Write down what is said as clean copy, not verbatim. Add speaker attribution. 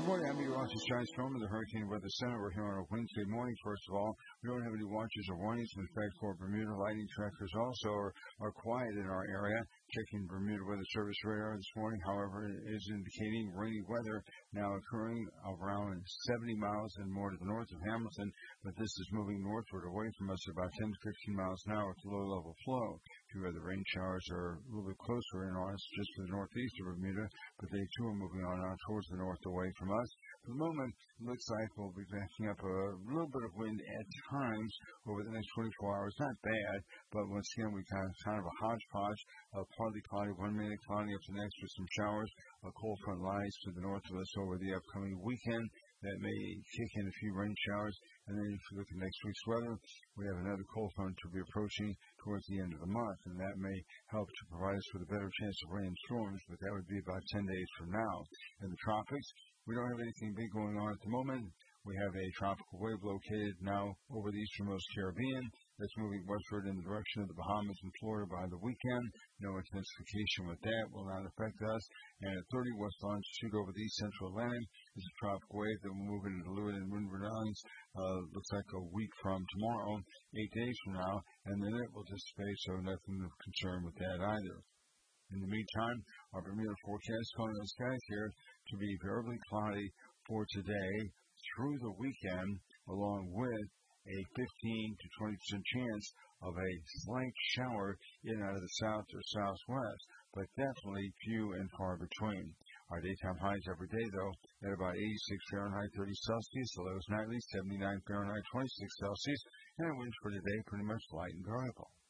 Speaker 1: Good morning, I'm meteorologist John Storm of the Hurricane Weather Center. We're here on a Wednesday morning. First of all, we don't have any watches or warnings. In fact, for Bermuda, lightning trackers also are quiet in our area. Checking Bermuda Weather Service radar this morning, however, is indicating rainy weather now occurring around 70 miles and more to the north of Hamilton, but this is moving northward away from us about 10 to 15 miles an hour with low-level flow. Two other rain showers are a little bit closer in on us, just to the northeast of Bermuda, but they too are moving on out towards the north away from us. For the moment, it looks like we'll be backing up a little bit of wind at times over the next 24 hours. Not bad, but once again, we got kind of a hodgepodge of partly cloudy, 1 minute cloudy up to next with some showers. A cold front lies to the north of us over the upcoming weekend. That may kick in a few rain showers. And then if you look at next week's weather, we have another cold front to be approaching towards the end of the month, and that may help to provide us with a better chance of rain and storms, but that would be about 10 days from now. In the tropics, we don't have anything big going on at the moment. We have a tropical wave located now over the easternmost Caribbean that's moving westward in the direction of the Bahamas and Florida by the weekend. No intensification with that will not affect us. And at 30 west longitude over the east central Atlantic is a tropical wave that will move into the Leeward and Windward Islands. Looks like a week from tomorrow, 8 days from now, and then it will dissipate, so nothing of concern with that either. In the meantime, our Bermuda forecast calling those skies here to be variably cloudy for today through the weekend, along with a 15 to 20% chance of a slight shower in out of the south or southwest, but definitely few and far between. Our daytime highs every day, though, at about 86 Fahrenheit, 30 Celsius, the lows nightly, 79 Fahrenheit, 26 Celsius, and winds for today pretty much light and variable.